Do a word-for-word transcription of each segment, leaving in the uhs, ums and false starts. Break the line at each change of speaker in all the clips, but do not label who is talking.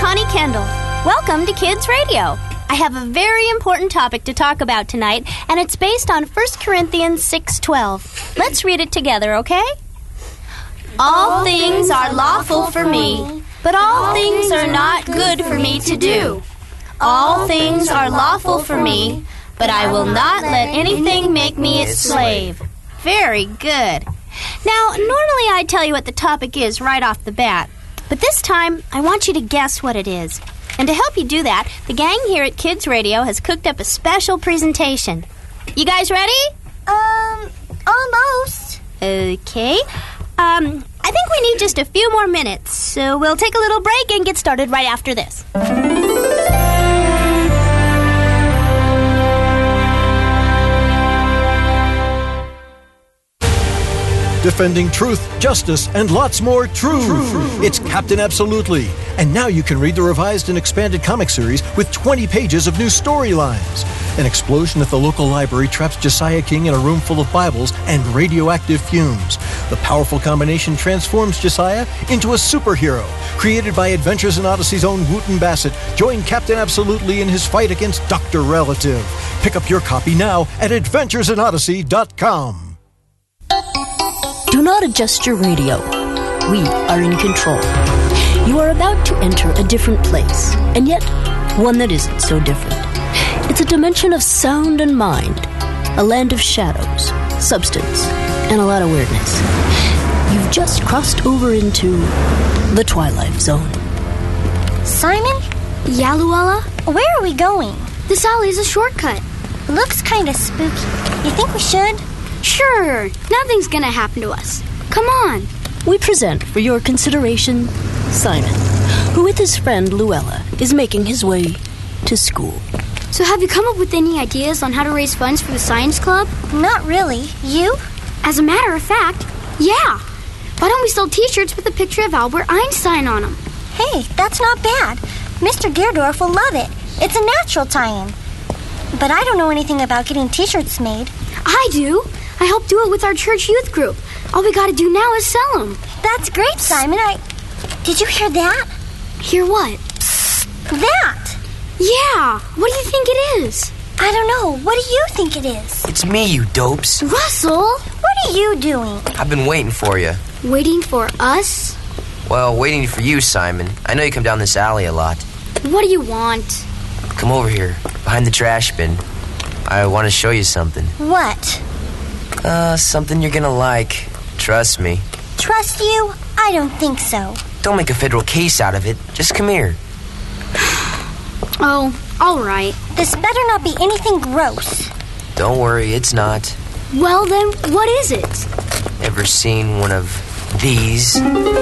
Connie Kendall. Welcome to Kids Radio. I have a very important topic to talk about tonight, and it's based on First Corinthians six twelve. Let's read it together, okay? All things are lawful for me, but all things are not good for me to do. All things are lawful for me, but I will not let anything make me its slave. Very good. Now, normally I'd tell you what the topic is right off the bat, but this time I want you to guess what it is. And to help you do that, the gang here at Kids Radio has cooked up a special presentation. You guys ready?
Um, almost.
Okay. Um, I think we need just a few more minutes, so we'll take a little break and get started right after this.
Defending truth, justice, and lots more true. true. It's Captain Absolutely. And now you can read the revised and expanded comic series with twenty pages of new storylines. An explosion at the local library traps Josiah King in a room full of Bibles and radioactive fumes. The powerful combination transforms Josiah into a superhero. Created by Adventures in Odyssey's own Wooten Bassett, join Captain Absolutely in his fight against Doctor Relative. Pick up your copy now at adventures in odyssey dot com.
Do not adjust your radio. We are in control. You are about to enter a different place, and yet one that isn't so different. It's a dimension of sound and mind, a land of shadows, substance, and a lot of weirdness. You've just crossed over into the Twilight Zone.
Simon?
Yeah, Luella?
Where are we going?
This alley is a shortcut.
Looks kind of spooky. You think we should?
Sure, nothing's gonna happen to us. Come on.
We present for your consideration Simon, who with his friend Luella is making his way to school.
So have you come up with any ideas on how to raise funds for the science club?
Not really. You?
As a matter of fact, yeah. Why don't we sell t-shirts with a picture of Albert Einstein on them?
Hey, that's not bad. Mister Geerdorf will love it. It's a natural tie-in. But I don't know anything about getting t-shirts made.
I do. I helped do it with our church youth group. All we gotta do now is sell them.
That's great, Simon. I... Did you hear that?
Hear what?
That!
Yeah. What do you think it is?
I don't know. What do you think it is?
It's me, you dopes.
Russell!
What are you doing?
I've been waiting for you.
Waiting for us?
Well, waiting for you, Simon. I know you come down this alley a lot.
What do you want?
Come over here, behind the trash bin. I want to show you something.
What?
Uh, something you're gonna like. Trust me.
Trust you? I don't think so.
Don't make a federal case out of it. Just come here.
Oh, all right.
This better not be anything gross.
Don't worry, it's not.
Well, then, what is it?
Ever seen one of these?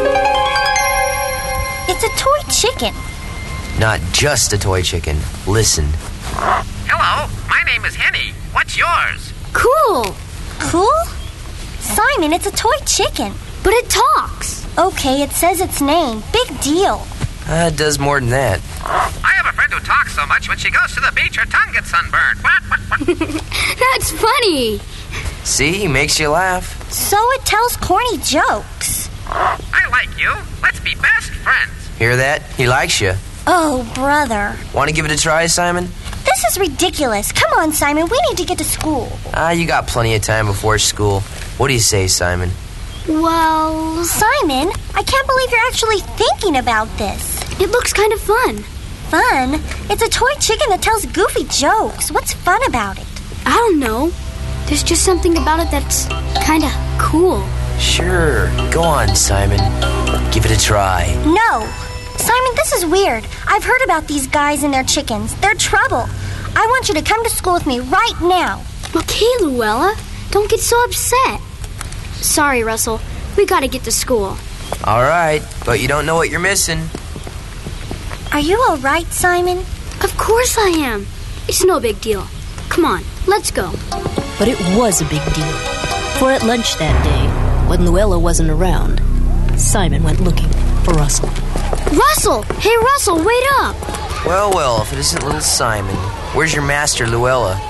It's a toy chicken.
Not just a toy chicken. Listen.
Hello, my name is Henny. What's yours?
Cool.
Cool? Simon, it's a toy chicken.
But it talks.
Okay, it says its name. Big deal.
Uh, it does more than that.
I have a friend who talks so much when she goes to the beach her tongue gets sunburned.
That's funny.
See, he makes you laugh.
So it tells corny jokes.
I like you. Let's be best friends.
Hear that? He likes you.
Oh, brother.
Want to give it a try, Simon?
This is ridiculous. Come on, Simon. We need to get to school.
Ah, you got plenty of time before school. What do you say, Simon?
Well,
Simon, I can't believe you're actually thinking about this.
it looks kind of fun.
Fun? It's a toy chicken that tells goofy jokes. What's fun about it?
I don't know. There's just something about it that's kind of cool.
Sure. Go on, Simon. Give it a try.
No. Simon, this is weird. I've heard about these guys and their chickens. They're trouble. I want you to come to school with me right now.
Okay, Luella. Don't get so upset. Sorry, Russell. We gotta get to school.
All right, but you don't know what you're missing.
Are you all right, Simon?
Of course I am. It's no big deal. Come on, let's go.
But it was a big deal. For at lunch that day, when Luella wasn't around, Simon went looking for Russell.
Russell! Hey, Russell, wait up!
Well, well, if it isn't little Simon. Where's your master, Luella?